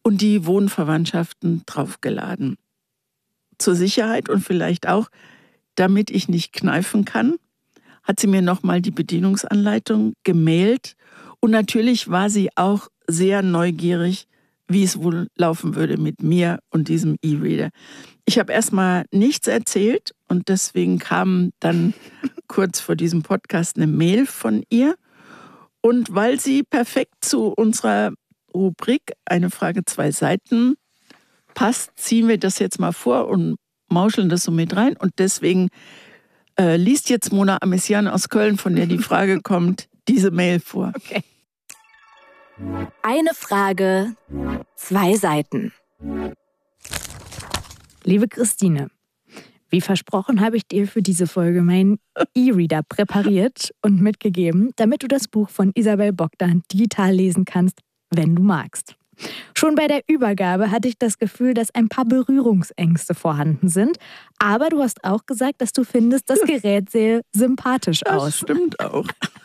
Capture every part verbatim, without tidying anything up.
und die Wohnverwandtschaften draufgeladen. Zur Sicherheit und vielleicht auch, damit ich nicht kneifen kann, hat sie mir nochmal die Bedienungsanleitung gemailt. Und natürlich war sie auch sehr neugierig, wie es wohl laufen würde mit mir und diesem E-Reader. Ich habe erstmal nichts erzählt und deswegen kam dann kurz vor diesem Podcast eine Mail von ihr. Und weil sie perfekt zu unserer Rubrik Eine Frage, zwei Seiten passt, ziehen wir das jetzt mal vor und mauscheln das so mit rein. Und deswegen äh, liest jetzt Mona Amessian aus Köln, von der die Frage kommt, diese Mail vor. Okay. Eine Frage, zwei Seiten. Liebe Christine, wie versprochen habe ich dir für diese Folge meinen E-Reader präpariert und mitgegeben, damit du das Buch von Isabel Bogdan digital lesen kannst, wenn du magst. Schon bei der Übergabe hatte ich das Gefühl, dass ein paar Berührungsängste vorhanden sind. Aber du hast auch gesagt, dass du findest, das Gerät sehe sympathisch aus. Das stimmt auch.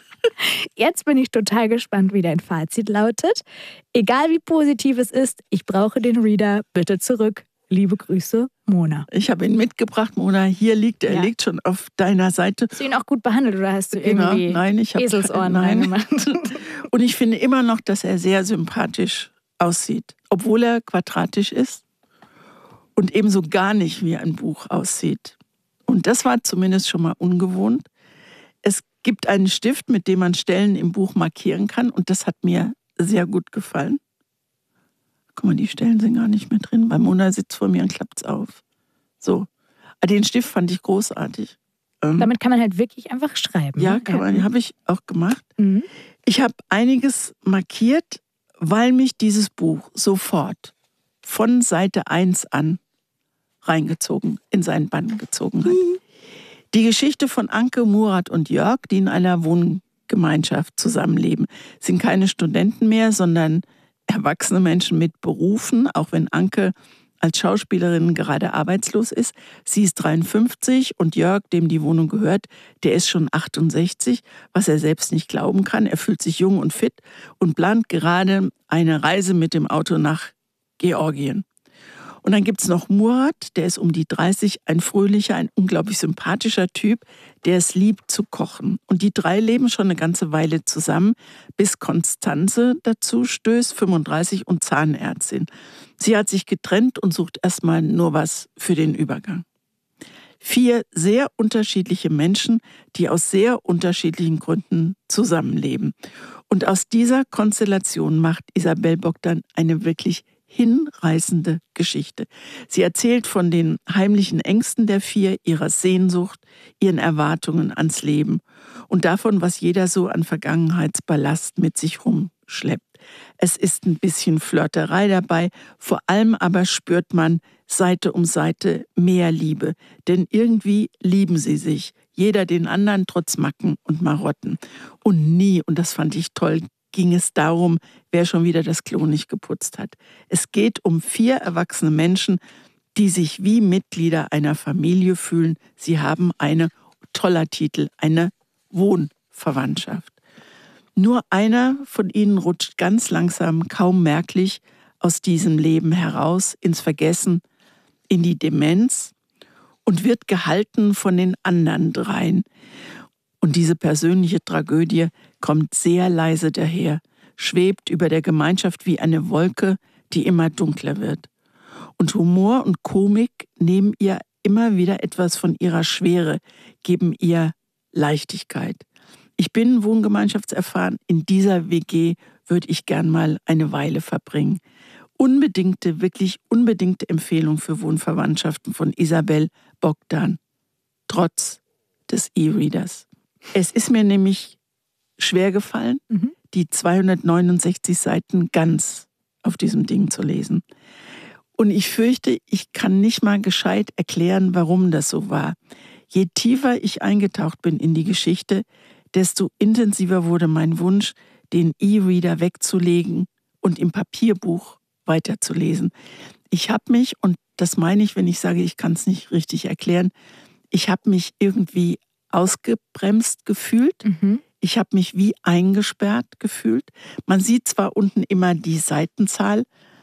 Jetzt bin ich total gespannt, wie dein Fazit lautet. Egal wie positiv es ist, ich brauche den Reader bitte zurück. Liebe Grüße, Mona. Ich habe ihn mitgebracht, Mona. Hier liegt er, ja. liegt schon auf deiner Seite. Hast du ihn auch gut behandelt oder hast du genau. irgendwie nein, ich Eselsohren reingemacht? Und ich finde immer noch, dass er sehr sympathisch aussieht, obwohl er quadratisch ist und ebenso gar nicht wie ein Buch aussieht. Und das war zumindest schon mal ungewohnt. Es gibt einen Stift, mit dem man Stellen im Buch markieren kann und das hat mir sehr gut gefallen. Guck mal, die Stellen sind gar nicht mehr drin. Bei Mona sitzt vor mir und klappt es auf. So. Den Stift fand ich großartig. Damit kann man halt wirklich einfach schreiben. Ja, kann man. Habe ich auch gemacht. Mhm. Ich habe einiges markiert, weil mich dieses Buch sofort von Seite eins an reingezogen, in seinen Bann gezogen hat. Mhm. Die Geschichte von Anke, Murat und Jörg, die in einer Wohngemeinschaft zusammenleben, sind keine Studenten mehr, sondern erwachsene Menschen mit Berufen, auch wenn Anke als Schauspielerin gerade arbeitslos ist. Sie ist dreiundfünfzig und Jörg, dem die Wohnung gehört, der ist schon achtundsechzig, was er selbst nicht glauben kann. Er fühlt sich jung und fit und plant gerade eine Reise mit dem Auto nach Georgien. Und dann gibt es noch Murat, der ist um die dreißig, ein fröhlicher, ein unglaublich sympathischer Typ, der es liebt zu kochen. Und die drei leben schon eine ganze Weile zusammen, bis Konstanze dazu stößt, fünfunddreißig und Zahnärztin. Sie hat sich getrennt und sucht erstmal nur was für den Übergang. Vier sehr unterschiedliche Menschen, die aus sehr unterschiedlichen Gründen zusammenleben. Und aus dieser Konstellation macht Isabel Bogdan eine wirklich hinreißende Geschichte. Sie erzählt von den heimlichen Ängsten der vier, ihrer Sehnsucht, ihren Erwartungen ans Leben und davon, was jeder so an Vergangenheitsballast mit sich rumschleppt. Es ist ein bisschen Flirterei dabei, vor allem aber spürt man Seite um Seite mehr Liebe, denn irgendwie lieben sie sich, jeder den anderen trotz Macken und Marotten. Und nie, und das fand ich toll, ging es darum, wer schon wieder das Klo nicht geputzt hat. Es geht um vier erwachsene Menschen, die sich wie Mitglieder einer Familie fühlen. Sie haben eine, toller Titel, eine Wohnverwandtschaft. Nur einer von ihnen rutscht ganz langsam, kaum merklich, aus diesem Leben heraus, ins Vergessen, in die Demenz und wird gehalten von den anderen dreien. Und diese persönliche Tragödie kommt sehr leise daher, schwebt über der Gemeinschaft wie eine Wolke, die immer dunkler wird. Und Humor und Komik nehmen ihr immer wieder etwas von ihrer Schwere, geben ihr Leichtigkeit. Ich bin wohngemeinschaftserfahren, in dieser W G würde ich gern mal eine Weile verbringen. Unbedingte, wirklich unbedingte Empfehlung für Wohnverwandtschaften von Isabel Bogdan, trotz des E-Readers. Es ist mir nämlich schwer gefallen, mhm. die zweihundertneunundsechzig Seiten ganz auf diesem Ding zu lesen. Und ich fürchte, ich kann nicht mal gescheit erklären, warum das so war. Je tiefer ich eingetaucht bin in die Geschichte, desto intensiver wurde mein Wunsch, den E-Reader wegzulegen und im Papierbuch weiterzulesen. Ich habe mich, und das meine ich, wenn ich sage, ich kann es nicht richtig erklären, ich habe mich irgendwie ausgebremst gefühlt. Mhm. Ich habe mich wie eingesperrt gefühlt. Man sieht zwar unten immer die Seitenzahl,